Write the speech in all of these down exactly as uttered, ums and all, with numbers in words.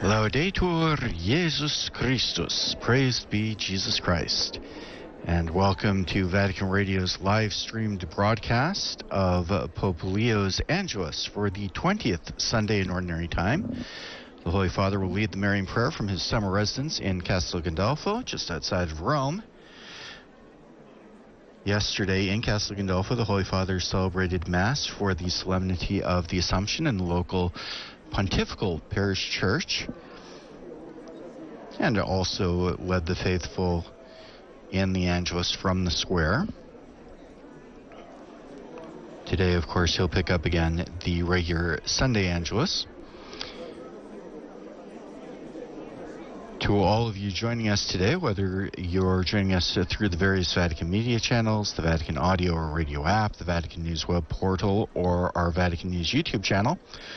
Laudetur Jesus Christus. Praised be Jesus Christ. And welcome to Vatican Radio's live-streamed broadcast of Pope Leo's Angelus for the twentieth Sunday in Ordinary Time. The Holy Father will lead the Marian prayer from his summer residence in Castel Gandolfo, just outside of Rome. Yesterday in Castel Gandolfo, the Holy Father celebrated Mass for the Solemnity of the Assumption in the local Pontifical Parish Church, and also led the faithful in the Angelus from the square. Today, of course, he'll pick up again the regular Sunday Angelus. To all of you joining us today, whether you're joining us through the various Vatican media channels, the Vatican audio or radio app, the Vatican News web portal, or our Vatican News YouTube channel,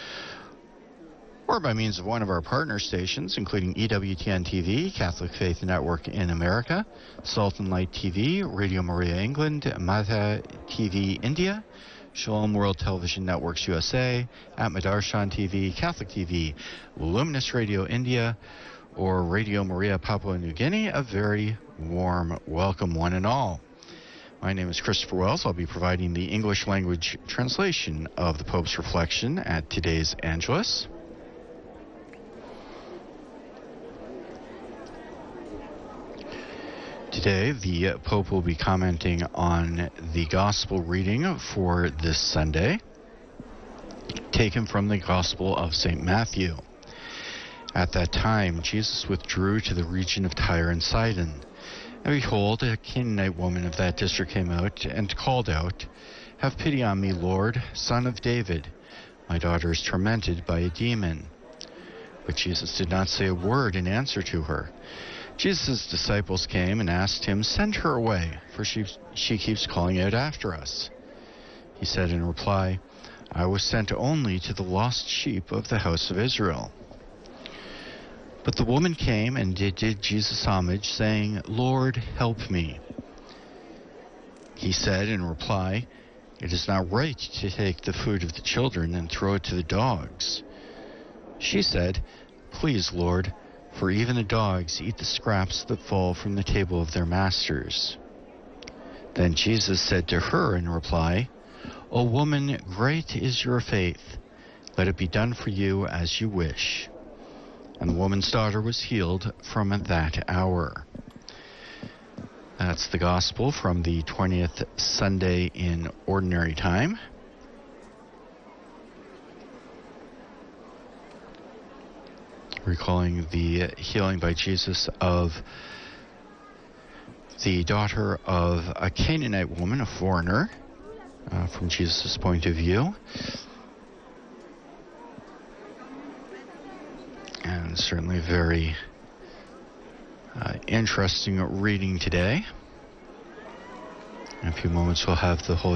or by means of one of our partner stations, including E W T N T V, Catholic Faith Network in America, Salt and Light T V, Radio Maria England, Mata T V India, Shalom World Television Networks U S A, at Madarshan T V, Catholic T V, Luminous Radio India, or Radio Maria Papua New Guinea. A very warm welcome, one and all. My name is Christopher Wells. I'll be providing the English language translation of the Pope's reflection at today's Angelus. Today, the Pope will be commenting on the Gospel reading for this Sunday, taken from the Gospel of Saint Matthew. At that time, Jesus withdrew to the region of Tyre and Sidon. And behold, a Canaanite woman of that district came out and called out, "Have pity on me, Lord, Son of David. My daughter is tormented by a demon." But Jesus did not say a word in answer to her. Jesus' disciples came and asked him, "Send her away, for she, she keeps calling out after us." He said in reply, "I was sent only to the lost sheep of the house of Israel." But the woman came and did, did Jesus homage, saying, "Lord, help me." He said in reply, "It is not right to take the food of the children and throw it to the dogs." She said, "Please, Lord, for even the dogs eat the scraps that fall from the table of their masters." Then Jesus said to her in reply, "O woman, great is your faith. Let it be done for you as you wish." And the woman's daughter was healed from that hour. That's the Gospel from the twentieth Sunday in Ordinary Time. Recalling the healing by Jesus of the daughter of a Canaanite woman, a foreigner, uh, from Jesus' point of view. And certainly very uh, interesting reading today. In a few moments we'll have the whole